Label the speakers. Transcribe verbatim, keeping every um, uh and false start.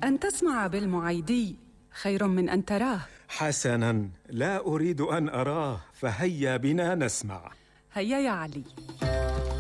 Speaker 1: أن تسمع بالمعيدي خير من أن تراه.
Speaker 2: حسناً، لا أريد أن أراه، فهيا بنا نسمع.
Speaker 1: هيا يا علي.